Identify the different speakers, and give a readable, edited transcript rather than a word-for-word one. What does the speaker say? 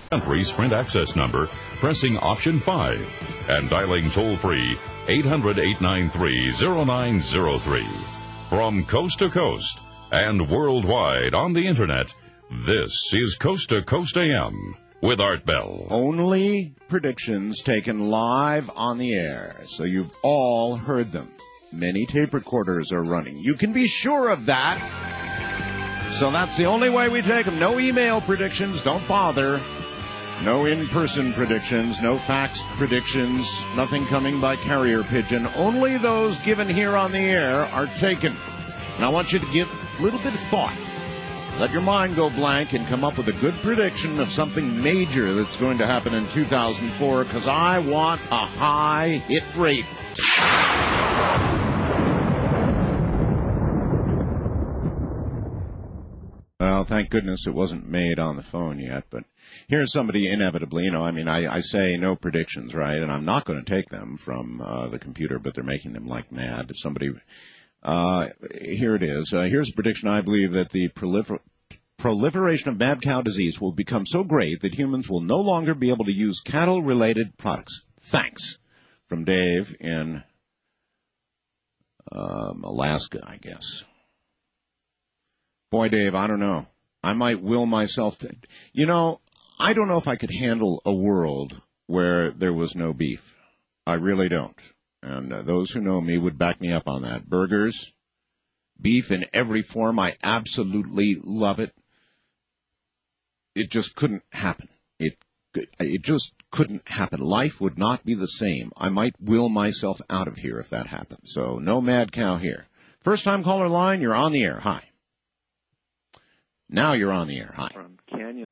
Speaker 1: Country Sprint access number, pressing option 5, and dialing toll-free 800-893-0903. From coast to coast and worldwide on the Internet, this is Coast to Coast AM with Art Bell.
Speaker 2: Only predictions taken live on the air, so you've all heard them. Many tape recorders are running. You can be sure of that. So that's the only way we take them. No email predictions. Don't bother. No in-person predictions. No fax predictions. Nothing coming by carrier pigeon. Only those given here on the air are taken. And I want you to give a little bit of thought. Let your mind go blank and come up with a good prediction of something major that's going to happen in 2004, because I want a high hit rate. Well, thank goodness it wasn't made on the phone yet, but here's somebody inevitably, I say no predictions, right? And I'm not going to take them from the computer, but they're making them like mad. Somebody, here it is. Here's a prediction. I believe that the proliferation of mad cow disease will become so great that humans will no longer be able to use cattle-related products. Thanks. From Dave in Alaska, I guess. Boy, Dave, I don't know. I might will myself to... I don't know if I could handle a world where there was no beef. I really don't. And those who know me would back me up on that. Burgers, beef in every form, I absolutely love it. It just couldn't happen. It just couldn't happen. Life would not be the same. I might will myself out of here if that happened. So no mad cow here. First-time caller line, you're on the air. Hi. Now you're on the air. Hi.
Speaker 3: From Canyon